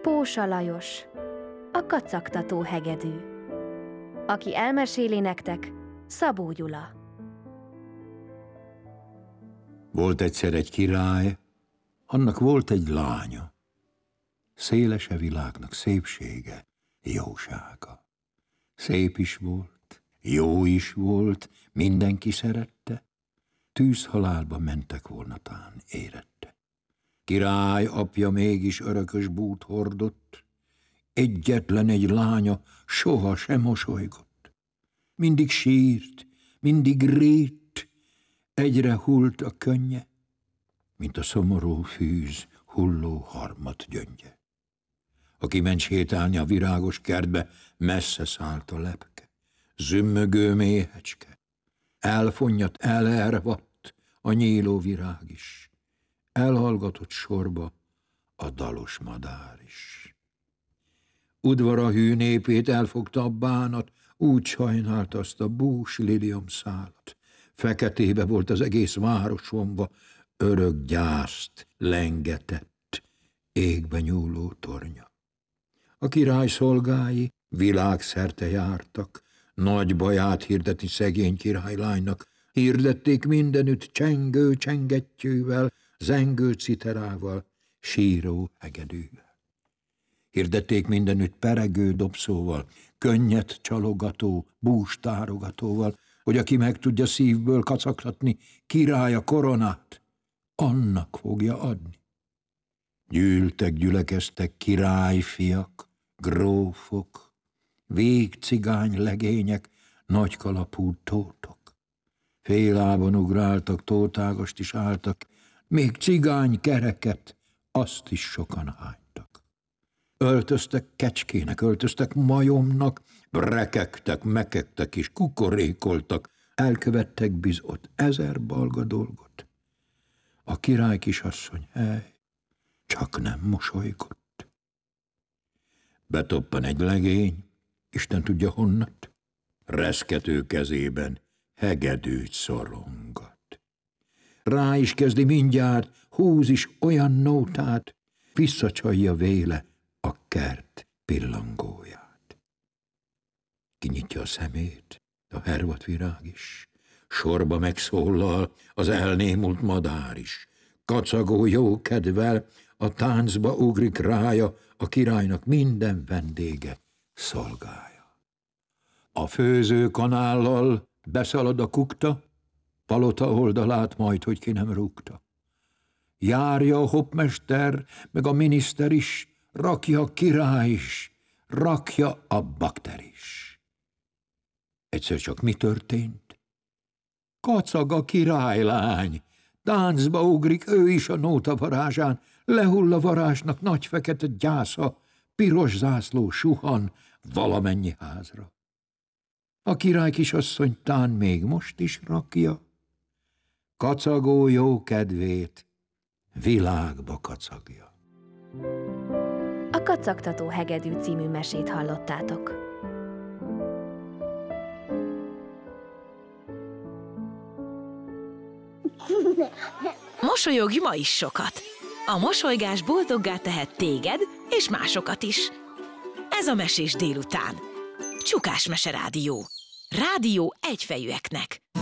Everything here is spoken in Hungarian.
Pósa Lajos, a kacagtató hegedű. Aki elmeséli nektek, Szabó Gyula. Volt egyszer egy király, annak volt egy lánya. Szélese világnak szépsége, jósága. Szép is volt, jó is volt, mindenki szerette, tűzhalálba mentek volna tán, érette. Király apja mégis örökös bút hordott, egyetlen egy lánya soha sem mosolygott. Mindig sírt, mindig rét, egyre hult a könnye, mint a szomorú fűz hulló harmat gyöngye. Aki ment sétálni a virágos kertbe, messze szállt a lepke, zümmögő méhecske. Elfonnyat, elervadt a nyíló virág is, elhallgatott sorba a dalos madár is. Udvara hű népét elfogta a bánat, úgy sajnált azt a bús liliomszálat. Feketébe volt az egész város vonva, örök gyászt lengetett égbe nyúló tornya. A király szolgái világszerte jártak, nagy baját hirdetni szegény királylánynak, hirdették mindenütt csengő csengettyűvel, zengő citerával, síró hegedűvel. Hirdették mindenütt peregő dobszóval, könnyet csalogató, bústárogatóval, hogy aki meg tudja szívből kacagtatni királya koronát, annak fogja adni. Gyűltek, gyülekeztek királyfiak, grófok, végcigány legények, nagykalapú tótok. Félában ugráltak, tótágast is álltak, még cigány kereket, azt is sokan hánytak. Öltöztek kecskének, öltöztek majomnak, rekegtek, mekegtek és kukorékoltak, elkövettek bizot 1000 balga dolgot. A király kisasszony, csak nem mosolygott. Betoppan egy legény, Isten tudja honnat, reszkető kezében hegedűt szorongat. Rá is kezdi mindjárt, húz is olyan nótát, visszacsalja véle a kert pillangóját. Kinyitja a szemét, a hervadt virág is, sorba megszólal az elnémult madár is. Kacagó jó kedvel a táncba ugrik rája, a királynak minden vendége szolgája. A főző kanállal beszalad a kukta, palota oldalát majd, hogy ki nem rúgta. Járja a hopmester, meg a miniszter is, rakja a király is, rakja a bakter is. Egyszer csak mi történt? Kacag a királylány, táncba ugrik ő is a nóta varázsán, lehull a varázsnak nagy fekete gyásza, piros zászló suhan valamennyi házra. A király kisasszony tán még most is rakja, kacagó jó kedvét világba kacagja. A Kacagtató hegedű című mesét hallottátok. Mosolyogj ma is sokat! A mosolygás boldoggá tehet téged és másokat is. Ez a Mesés délután. Csukás Mese Rádió. Rádió egyfejűeknek.